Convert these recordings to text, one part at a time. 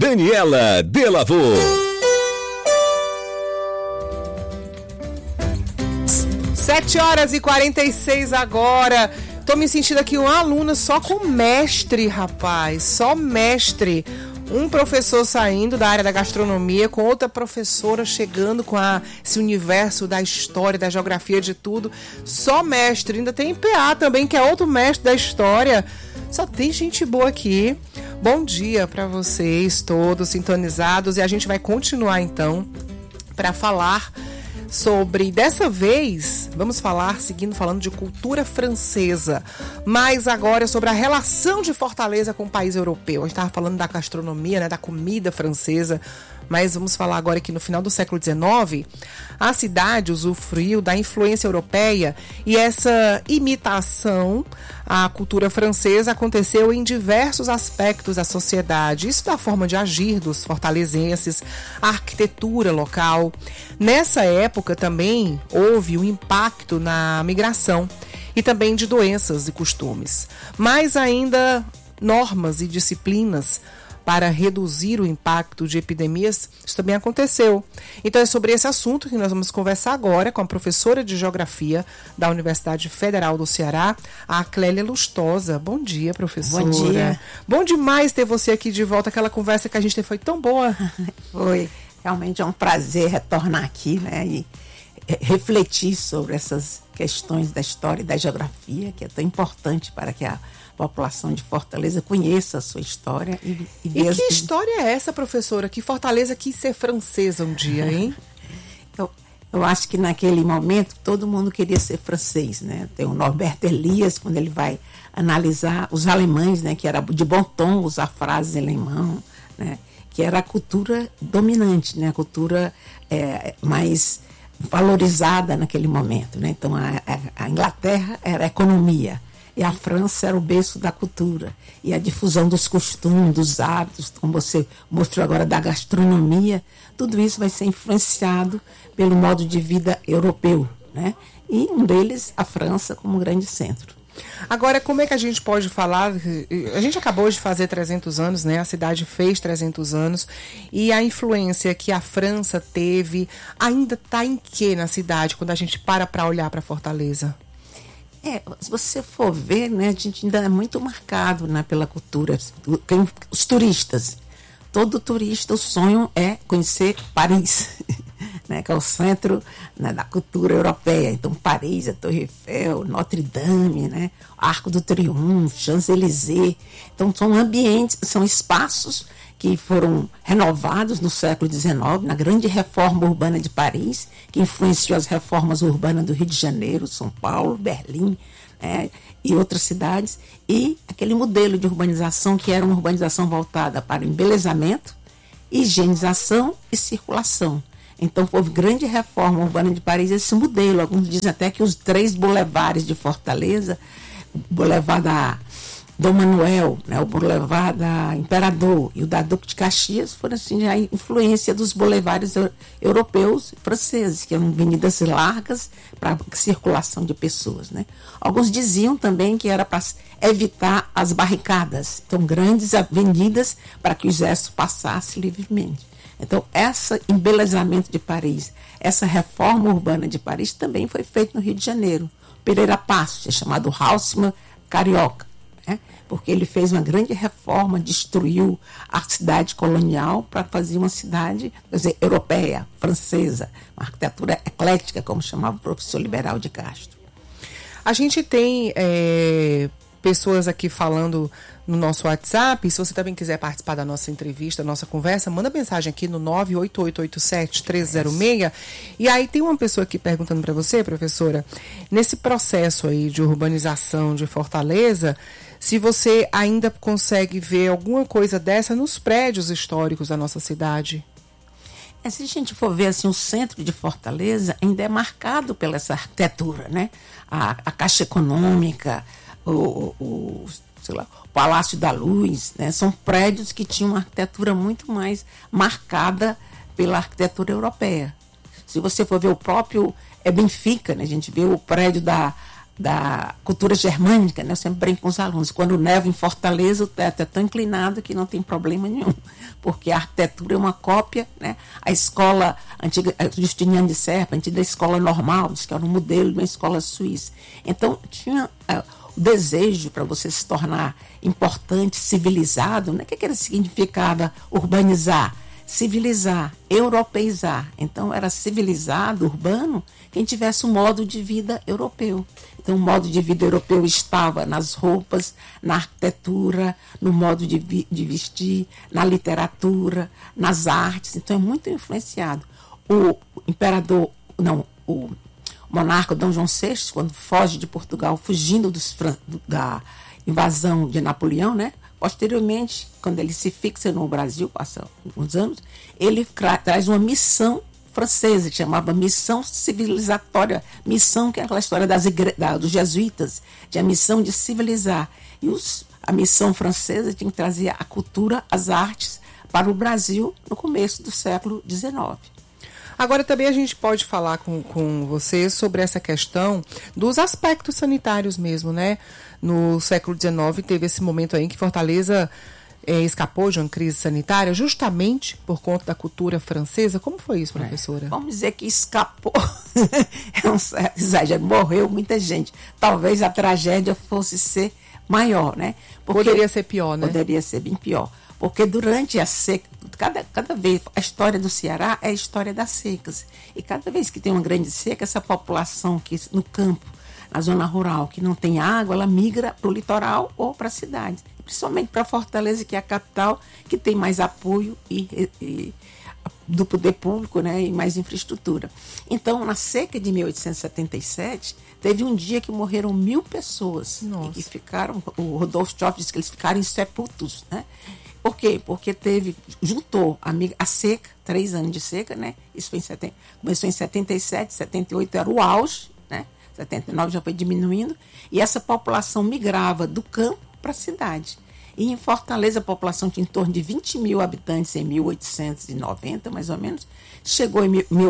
Daniela Delavô. 7h46 agora. Tô me sentindo aqui uma aluna só com mestre, rapaz. Só mestre. Um professor saindo da área da gastronomia, com outra professora chegando com esse universo da história, da geografia, de tudo. Só mestre. Ainda tem PA também, que é outro mestre da história. Só tem gente boa aqui. Bom dia para vocês todos sintonizados. E a gente vai continuar então para falar sobre, dessa vez, vamos falar, seguindo falando de cultura francesa, mas agora sobre a relação de Fortaleza com o país europeu. A gente estava falando da gastronomia, né, da comida francesa, mas vamos falar agora que no final do século XIX, a cidade usufruiu da influência europeia e essa imitação à cultura francesa aconteceu em diversos aspectos da sociedade. Isso da forma de agir dos fortalezenses, a arquitetura local. Nessa época também houve um impacto na migração e também de doenças e costumes. Mas ainda normas e disciplinas para reduzir o impacto de epidemias, isso também aconteceu. Então é sobre esse assunto que nós vamos conversar agora com a professora de Geografia da Universidade Federal do Ceará, a Clélia Lustosa. Bom dia, professora. Bom dia. Bom demais ter você aqui de volta. Aquela conversa que a gente teve foi tão boa. Foi. Realmente é um prazer retornar aqui, né, e refletir sobre essas questões da história e da geografia, que é tão importante para que a população de Fortaleza conheça a sua história. E que história é essa, professora? Que Fortaleza quis ser francesa um dia, hein? Eu acho que naquele momento todo mundo queria ser francês, né? Tem o Norberto Elias, quando ele vai analisar os alemães, né? Que era de bom tom usar frases em alemão, né? Que era a cultura dominante, né? A cultura mais valorizada naquele momento, né? Então a Inglaterra era a economia e a França era o berço da cultura e a difusão dos costumes, dos hábitos, como você mostrou agora, da gastronomia. Tudo isso vai ser influenciado pelo modo de vida europeu, né? E um deles, a França, como grande centro. Agora, como é que a gente pode falar? A gente acabou de fazer 300 anos, né? A cidade fez 300 anos. E a influência que a França teve ainda está em quê na cidade, quando a gente para olhar para Fortaleza? Se você for ver, né, a gente ainda é muito marcado, né, pela cultura. Os turistas. Todo turista, o sonho é conhecer Paris, né, que é o centro, né, da cultura europeia. Então, Paris, a Torre Eiffel, Notre Dame, né, Arco do Triunfo, Champs-Élysées. Então, são ambientes, são espaços que foram renovados no século XIX, na grande reforma urbana de Paris, que influenciou as reformas urbanas do Rio de Janeiro, São Paulo, Berlim, né, e outras cidades, e aquele modelo de urbanização que era uma urbanização voltada para embelezamento, higienização e circulação. Então, houve grande reforma urbana de Paris, esse modelo. Alguns dizem até que os 3 bulevares de Fortaleza, o Boulevard da Dom Manuel, né, o Boulevard da Imperador e o da Duque de Caxias, foram assim a influência dos boulevards europeus e franceses, que eram avenidas largas para circulação de pessoas, né? Alguns diziam também que era para evitar as barricadas, então grandes avenidas para que o exército passasse livremente. Então, esse embelezamento de Paris, essa reforma urbana de Paris também foi feita no Rio de Janeiro. Pereira Passos, é chamado Haussmann Carioca, né? Porque ele fez uma grande reforma, destruiu a cidade colonial para fazer uma cidade, quer dizer, europeia, francesa, uma arquitetura eclética, como chamava o professor Liberal de Castro. A gente tem pessoas aqui falando no nosso WhatsApp. Se você também quiser participar da nossa entrevista, da nossa conversa, manda mensagem aqui no 98887-306. E aí tem uma pessoa aqui perguntando para você, professora, nesse processo aí de urbanização de Fortaleza, se você ainda consegue ver alguma coisa dessa nos prédios históricos da nossa cidade. Se a gente for ver assim, o centro de Fortaleza ainda é marcado pela essa arquitetura, né? A Caixa Econômica, o Palácio da Luz, né? São prédios que tinham uma arquitetura muito mais marcada pela arquitetura europeia. Se você for ver o próprio Benfica, né? A gente vê o prédio da cultura germânica, né? Eu sempre brinco com os alunos, quando neva em Fortaleza, o teto é tão inclinado que não tem problema nenhum, porque a arquitetura é uma cópia, né? A escola antiga, Justiniano de Serpa, a antiga escola normal, diz que era um modelo de uma escola suíça. Então, tinha o desejo para você se tornar importante, civilizado, né? O que era significava urbanizar? Civilizar, europeizar. Então, era civilizado, urbano, quem tivesse um modo de vida europeu. Então, o modo de vida europeu estava nas roupas, na arquitetura, no modo de vestir, na literatura, nas artes. Então, é muito influenciado. O monarca Dom João VI, quando foge de Portugal, fugindo da invasão de Napoleão, né? Posteriormente, quando ele se fixa no Brasil, passa alguns anos, ele traz uma missão francesa, que chamava Missão Civilizatória, missão que é aquela história dos jesuítas, de a missão de civilizar. E a missão francesa tinha que trazer a cultura, as artes para o Brasil no começo do século XIX. Agora também a gente pode falar com você sobre essa questão dos aspectos sanitários mesmo, né? No século XIX teve esse momento aí em que Fortaleza escapou de uma crise sanitária justamente por conta da cultura francesa. Como foi isso, professora? Vamos dizer que escapou. É um certo exagero. Morreu muita gente. Talvez a tragédia fosse ser maior, né? Poderia ser pior, né? Poderia ser bem pior. Porque durante a seca, cada vez, a história do Ceará é a história das secas. E cada vez que tem uma grande seca, essa população que no campo, na zona rural, que não tem água, ela migra para o litoral ou para a cidade. Principalmente para Fortaleza, que é a capital, que tem mais apoio do poder público, né, e mais infraestrutura. Então, na seca de 1877, teve um dia que morreram 1.000 pessoas. Nossa. E que ficaram, o Rodolfo Choff disse que eles ficaram insepultos, né? Por quê? Porque juntou a seca, 3 anos de seca, né? Isso começou em 77, 78 era o auge, né? 79 já foi diminuindo, e essa população migrava do campo para a cidade. E em Fortaleza a população tinha em torno de 20 mil habitantes em 1890, mais ou menos. Chegou em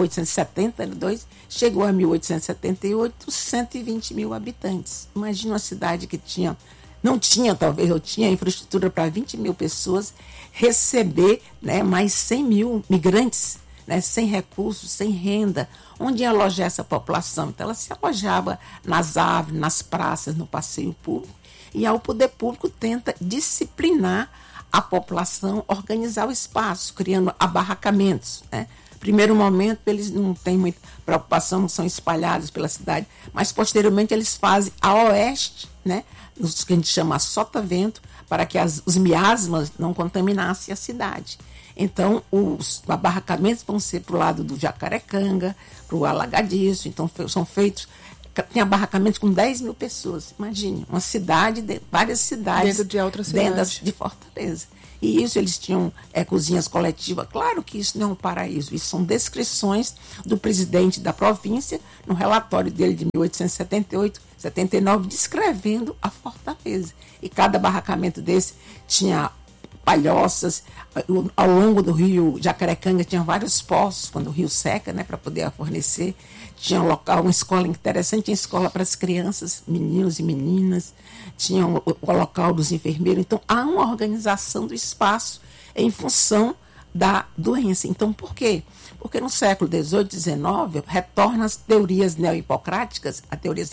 1872, chegou a 1878, 120 mil habitantes. Imagina uma cidade que não tinha infraestrutura para 20 mil pessoas, receber, né, mais 100 mil migrantes, né, sem recursos, sem renda. Onde ia alojar essa população? Então, ela se alojava nas árvores, nas praças, no passeio público. E aí o poder público tenta disciplinar a população, organizar o espaço, criando abarracamentos, né? Primeiro momento, eles não têm muita preocupação, são espalhados pela cidade, mas posteriormente eles fazem a oeste, né, nos que a gente chama sotavento, para que os miasmas não contaminassem a cidade. Então, os abarracamentos vão ser para o lado do Jacarecanga, para o Alagadiço, então são feitos. Tem abarracamentos com 10 mil pessoas. Imagine, uma cidade, várias cidades dentro de outra cidade, dentro de Fortaleza. E isso eles tinham cozinhas coletivas. Claro que isso não é um paraíso. Isso são descrições do presidente da província, no relatório dele de 1878, 79, descrevendo a Fortaleza. E cada abarracamento desse tinha palhoças. Ao longo do rio Jacarecanga tinha vários poços, quando o rio seca, né, para poder fornecer. Tinha um local, uma escola interessante, tinha escola para as crianças, meninos e meninas, tinha o local dos enfermeiros. Então, há uma organização do espaço em função da doença. Então, por quê? Porque no século XVIII, XIX, retornam as teorias neohipocráticas,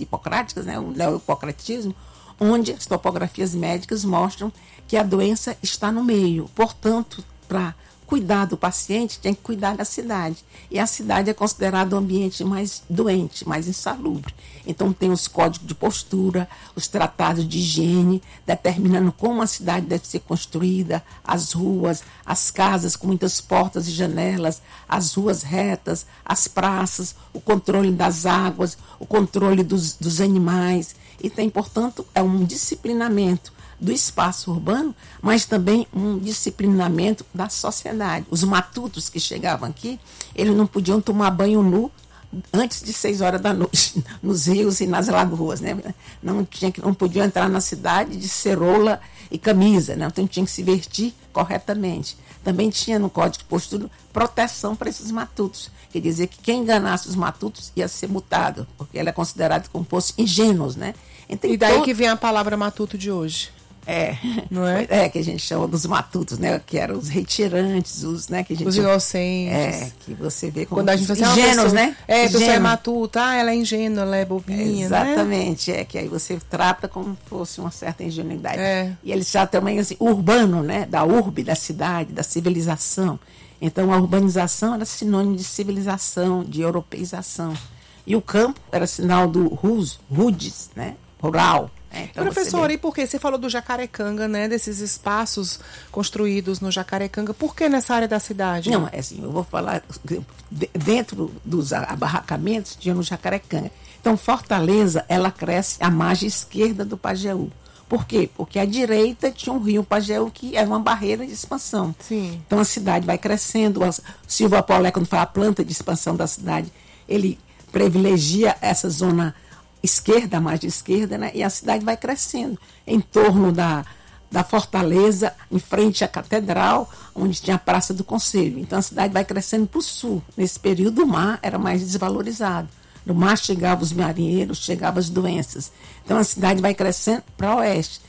né, o neohipocratismo, onde as topografias médicas mostram que a doença está no meio. Portanto, para cuidar do paciente, tem que cuidar da cidade. E a cidade é considerada o ambiente mais doente, mais insalubre. Então, tem os códigos de postura, os tratados de higiene, determinando como a cidade deve ser construída, as ruas, as casas com muitas portas e janelas, as ruas retas, as praças, o controle das águas, o controle dos animais. E tem, portanto, um disciplinamento do espaço urbano, mas também um disciplinamento da sociedade. Os matutos que chegavam aqui, eles não podiam tomar banho nu antes de 6 horas da noite, nos rios e nas lagoas, né? Não podiam entrar na cidade de ceroula e camisa, né? Então tinha que se vestir corretamente. Também tinha no Código de Postura proteção para esses matutos. Quer dizer que quem enganasse os matutos ia ser multado, porque ele é considerado como fosse ingênuos, né? Então, E daí que vem a palavra matuto de hoje. Não é? É, que a gente chama dos matutos, né? Que eram os retirantes, os, né? Que a gente Os inocentes. que você vê como Quando a gente fala assim, ingênuos, pessoa, né? A pessoa é Ingênuo. matuta, ela é ingênua, ela é bobinha, Exatamente, que aí você trata como se fosse uma certa ingenuidade. É. E eles tratam também assim, urbano, né? Da urbe, da cidade, da civilização. Então a urbanização era sinônimo de civilização, de europeização. E o campo era sinal do rudis, né? Rural. Então, Professora, e por que? Você falou do Jacarecanga, né? Desses espaços construídos no Jacarecanga. Por que nessa área da cidade? Não, é assim, eu vou falar, dentro dos abarracamentos tinha no Jacarecanga. Então, Fortaleza, ela cresce à margem esquerda do Pajeú. Por quê? Porque à direita tinha um rio Pajeú que era uma barreira de expansão. Sim. Então, a cidade vai crescendo. O Silva Paulé, quando fala a planta de expansão da cidade, ele privilegia essa zona esquerda, mais de esquerda, né? E a cidade vai crescendo em torno da fortaleza, em frente à catedral, onde tinha a Praça do Conselho. Então a cidade vai crescendo para o sul. Nesse período o mar era mais desvalorizado. No mar chegavam os marinheiros, chegavam as doenças. Então a cidade vai crescendo para o oeste.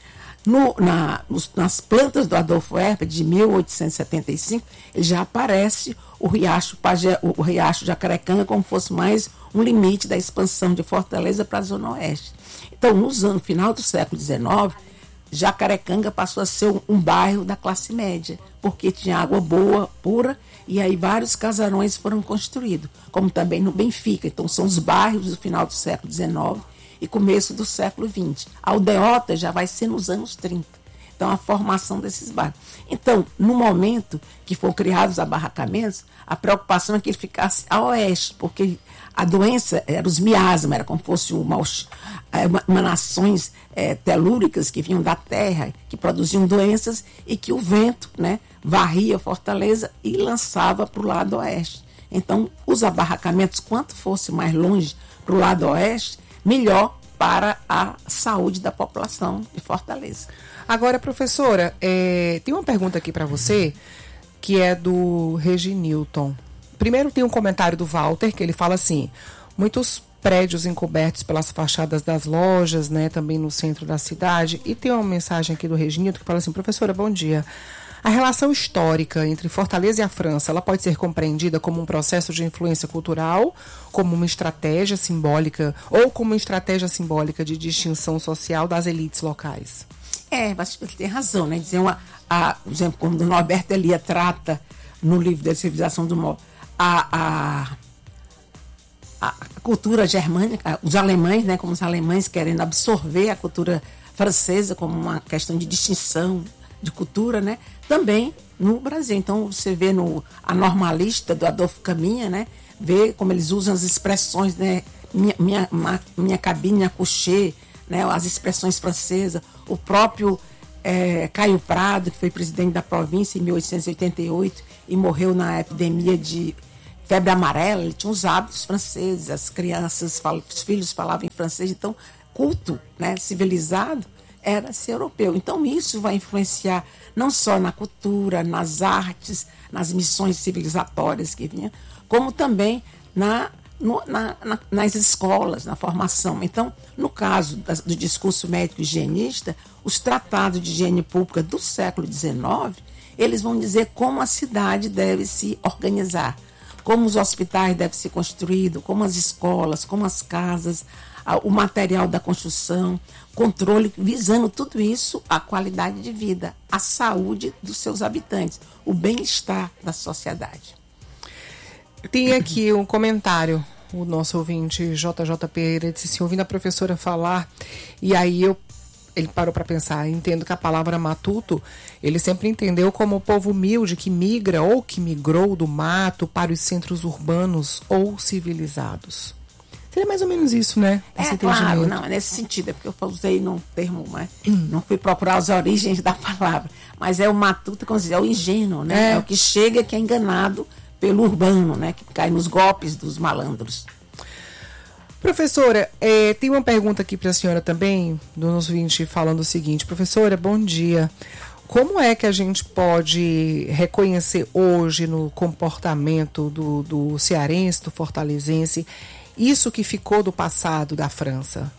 Nas plantas do Adolfo Herper, de 1875, ele já aparece o Riacho Jacarecanga como fosse mais um limite da expansão de Fortaleza para a Zona Oeste. Então, no final do século XIX, Jacarecanga passou a ser um bairro da classe média, porque tinha água boa, pura, e aí vários casarões foram construídos, como também no Benfica. Então, são os bairros do final do século XIX e começo do século XX. A aldeota já vai ser nos anos 30. Então, a formação desses bairros. Então, no momento que foram criados os abarracamentos, a preocupação é que ele ficasse a oeste, porque a doença era os miasmas, era como fosse emanações telúricas que vinham da terra, que produziam doenças e que o vento, né, varria Fortaleza e lançava para o lado oeste. Então, os abarracamentos, quanto fosse mais longe para o lado oeste, melhor para a saúde da população de Fortaleza. Agora, professora, tem uma pergunta aqui para você, que é do Reginilton. Primeiro tem um comentário do Walter, que ele fala assim: muitos prédios encobertos pelas fachadas das lojas, né, também no centro da cidade. E tem uma mensagem aqui do Reginilton que fala assim: professora, bom dia. A relação histórica entre Fortaleza e a França, ela pode ser compreendida como um processo de influência cultural, como uma estratégia simbólica ou como uma estratégia simbólica de distinção social das elites locais? Acho que ele tem razão, né? Dizer por exemplo, quando o Norberto Elia trata no livro da Civilização do Mal, a cultura germânica, os alemães, né? Como os alemães querendo absorver a cultura francesa como uma questão de distinção de cultura, né? Também no Brasil. Então, você vê a Normalista do Adolfo Caminha, né? Vê como eles usam as expressões, né? Minha cabine a coucher, né? As expressões francesas. O próprio Caio Prado, que foi presidente da província em 1888 e morreu na epidemia de febre amarela, ele tinha os hábitos franceses, as crianças, os filhos falavam em francês. Então, culto, né? Civilizado era ser europeu. Então, isso vai influenciar não só na cultura, nas artes, nas missões civilizatórias que vinham, como também nas escolas, na formação. Então, no caso do discurso médico higienista, os tratados de higiene pública do século XIX, eles vão dizer como a cidade deve se organizar, como os hospitais devem ser construídos, como as escolas, como as casas, o material da construção, controle, visando tudo isso, a qualidade de vida, a saúde dos seus habitantes, o bem-estar da sociedade. Tem aqui um comentário, o nosso ouvinte JJ Pereira disse assim: ouvindo a professora falar, e aí ele parou para pensar, entendo que a palavra matuto, ele sempre entendeu como o povo humilde que migra ou que migrou do mato para os centros urbanos ou civilizados. Seria mais ou menos isso, né? Claro, não, é nesse sentido, é porque eu usei num termo, mas não fui procurar as origens da palavra, mas é o matuto, como dizer, é o ingênuo, né? É o que chega, que é enganado pelo urbano, né? Que cai nos golpes dos malandros. Professora, tem uma pergunta aqui para a senhora também, do nosso ouvinte, falando o seguinte: professora, bom dia. Como é que a gente pode reconhecer hoje no comportamento do cearense, do fortalezense, isso que ficou do passado da França?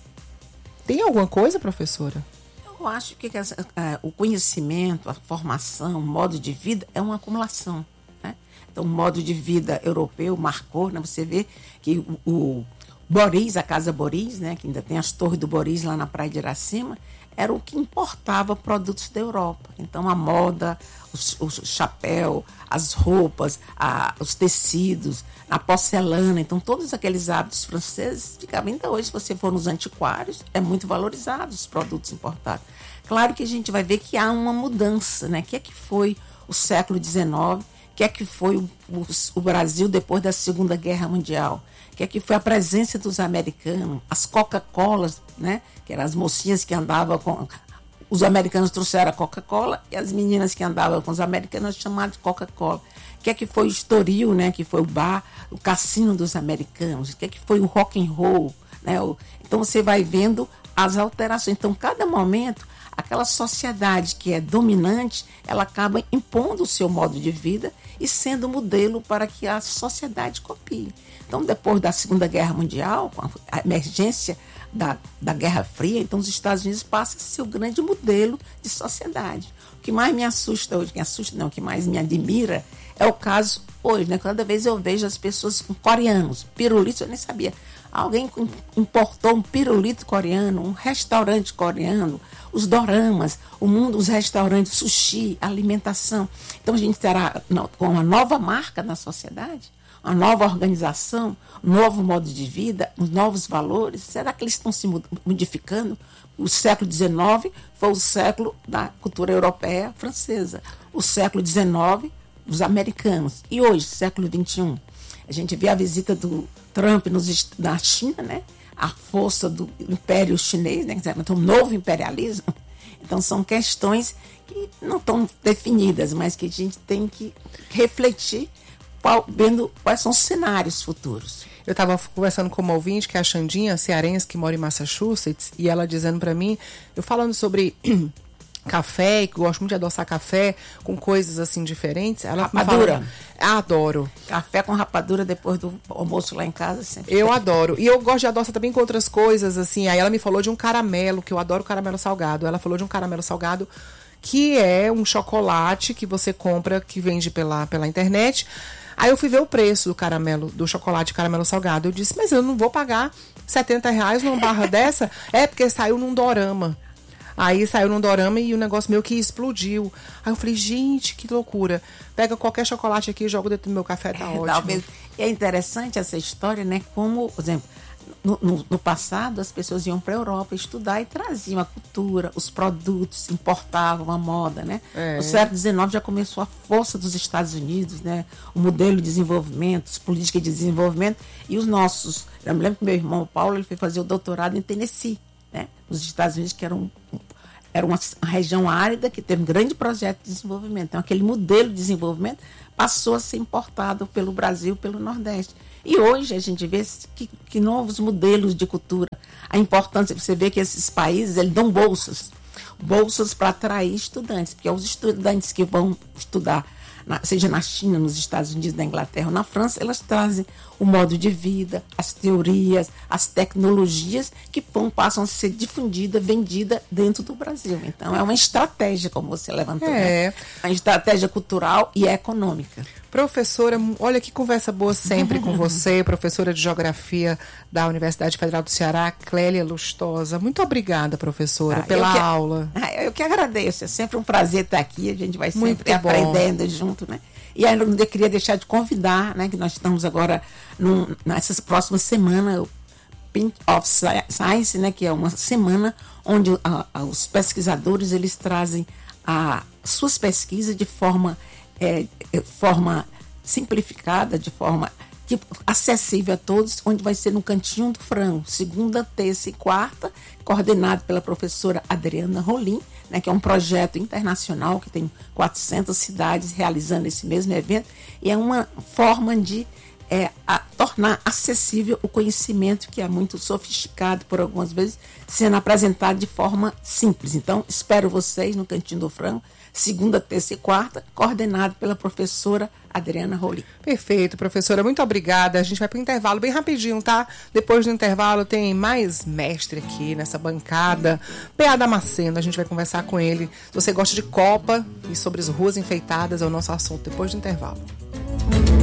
Tem alguma coisa, professora? Eu acho que o conhecimento, a formação, o modo de vida é uma acumulação, né? Então, o modo de vida europeu marcou, né? Você vê que o Boris, a Casa Boris, né? Que ainda tem as torres do Boris lá na Praia de Iracema, era o que importava produtos da Europa. Então, a moda, o chapéu, as roupas, os tecidos, a porcelana. Então, todos aqueles hábitos franceses ficavam. Ainda hoje, se você for nos antiquários, é muito valorizado os produtos importados. Claro que a gente vai ver que há uma mudança, né? O que é que foi o século XIX? O que é que foi o Brasil depois da Segunda Guerra Mundial? O que é que foi a presença dos americanos? As Coca-Colas, né? Que eram as mocinhas que andavam com... Os americanos trouxeram a Coca-Cola e as meninas que andavam com os americanos chamavam de Coca-Cola. O que é que foi o Estoril, né? Que foi o bar, o cassino dos americanos. O que é que foi o rock and roll, né? Então você vai vendo as alterações. Então, cada momento, aquela sociedade que é dominante, ela acaba impondo o seu modo de vida e sendo modelo para que a sociedade copie. Então, depois da Segunda Guerra Mundial, com a emergência da Guerra Fria, então os Estados Unidos passam a ser o grande modelo de sociedade. O que mais me assusta hoje, o que mais me admira é o caso hoje, né? Cada vez eu vejo as pessoas com coreanos, pirulitos, eu nem sabia. Alguém importou um pirulito coreano, um restaurante coreano, os doramas, o mundo, os restaurantes, sushi, alimentação. Então a gente terá com uma nova marca na sociedade, uma nova organização, um novo modo de vida, os novos valores. Será que eles estão se modificando? O século XIX foi o século da cultura europeia francesa. O século XIX, os americanos. E hoje, século XXI, a gente vê a visita do Trump na China, né? A força do Império Chinês, né? Então, um novo imperialismo. Então, são questões que não estão definidas, mas que a gente tem que refletir vendo quais são os cenários futuros. Eu estava conversando com uma ouvinte, que é a Xandinha, cearense, que mora em Massachusetts, e ela dizendo para mim, eu falando sobre café, que eu gosto muito de adoçar café com coisas assim diferentes. Ela rapadura. Adoro. Café com rapadura depois do almoço lá em casa sempre. Eu adoro. E eu gosto de adoçar também com outras coisas, assim. Aí ela me falou de um caramelo, que eu adoro caramelo salgado. Ela falou de um caramelo salgado que é um chocolate que você compra, que vende pela internet. Aí eu fui ver o preço do caramelo, do chocolate caramelo salgado. Eu disse, mas eu não vou pagar R$70 numa barra dessa? É porque saiu num dorama. Aí saiu num dorama e o negócio meio que explodiu. Aí eu falei, gente, que loucura. Pega qualquer chocolate aqui e joga dentro do meu café, tá ótimo. E é interessante essa história, né? Como, por exemplo, no passado as pessoas iam para a Europa estudar e traziam a cultura, os produtos, importavam a moda, né? No século XIX já começou a força dos Estados Unidos, né? O modelo de desenvolvimento, as políticas de desenvolvimento. E os nossos... Eu me lembro que meu irmão Paulo, ele foi fazer o doutorado em Tennessee, né? Nos Estados Unidos, que era uma região árida que teve um grande projeto de desenvolvimento. Então, aquele modelo de desenvolvimento passou a ser importado pelo Brasil, pelo Nordeste. E hoje a gente vê que novos modelos de cultura. A importância, você vê que esses países, eles dão bolsas para atrair estudantes, porque os estudantes que vão estudar, seja na China, nos Estados Unidos, na Inglaterra ou na França, elas trazem o modo de vida, as teorias, as tecnologias que passam a ser difundidas, vendidas dentro do Brasil. Então, é uma estratégia, como você levantou, né? Uma estratégia cultural e econômica. Professora, olha que conversa boa sempre com você, professora de Geografia da Universidade Federal do Ceará, Clélia Lustosa. Muito obrigada, professora, pela aula. Eu que agradeço, é sempre um prazer estar aqui, a gente vai sempre aprendendo junto, né? E aí eu queria deixar de convidar, né, que nós estamos agora nessas próximas semanas, o Pink of Science, né, que é uma semana onde os pesquisadores eles trazem as suas pesquisas de forma simplificada, de forma acessível a todos, onde vai ser no Cantinho do Frango, segunda, terça e quarta, coordenado pela professora Adriana Rolim, né, que é um projeto internacional que tem 400 cidades realizando esse mesmo evento, e é uma forma de é tornar acessível o conhecimento que é muito sofisticado por algumas vezes, sendo apresentado de forma simples. Então, espero vocês no Cantinho do Frango, segunda, terça e quarta, coordenado pela professora Adriana Rolim. Perfeito, professora. Muito obrigada. A gente vai para o intervalo bem rapidinho, tá? Depois do intervalo tem mais mestre aqui nessa bancada. P.A. Damasceno, a gente vai conversar com ele. Se você gosta de Copa e sobre as ruas enfeitadas, é o nosso assunto depois do intervalo.